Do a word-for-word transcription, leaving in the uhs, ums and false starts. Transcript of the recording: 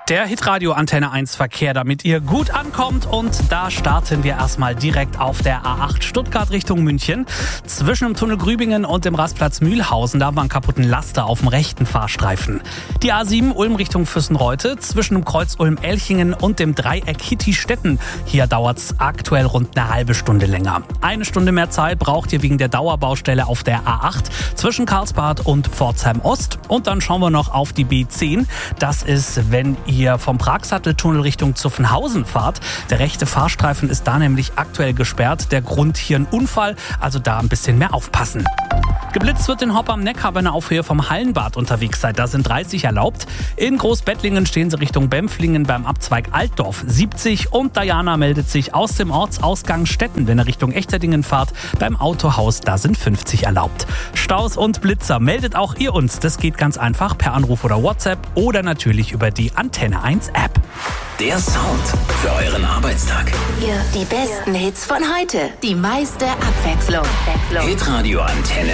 Der Hitradio Antenne eins Verkehr, damit ihr gut ankommt. Und da starten wir erstmal direkt auf der A acht Stuttgart Richtung München. Zwischen dem Tunnel Grübingen und dem Rastplatz Mühlhausen, da war ein kaputten Laster auf dem rechten Fahrstreifen. Die A sieben Ulm Richtung Füssenreute, zwischen dem Kreuz Ulm-Elchingen und dem Dreieck Hitti-Stetten. Hier dauert's aktuell rund eine halbe Stunde länger. Eine Stunde mehr Zeit braucht ihr wegen der Dauerbaustelle auf der A acht zwischen Karlsbad und Pforzheim Ost. Und dann schauen wir noch auf die B zehn. Das ist, wenn ihr vom Pragsatteltunnel Richtung Zuffenhausen fahrt. Der rechte Fahrstreifen ist da nämlich aktuell gesperrt. Der Grund hier ein Unfall, also da ein bisschen mehr aufpassen. Geblitzt wird in Hopp am Neckar, wenn ihr auf Höhe vom Hallenbad unterwegs seid. Da sind dreißig erlaubt. In Großbettlingen stehen sie Richtung Bempflingen beim Abzweig Altdorf siebzig. Und Diana meldet sich aus dem Ortsausgang Stetten, wenn ihr Richtung Echterdingen fahrt. Beim Autohaus, da sind fünfzig erlaubt. Staus und Blitzer, meldet auch ihr uns. Das geht ganz einfach per Anruf oder WhatsApp oder natürlich über die Antenne eins App. Der Sound für euren Arbeitstag. Hier die besten Hits von heute. Die meiste Abwechslung. Hitradio Antenne.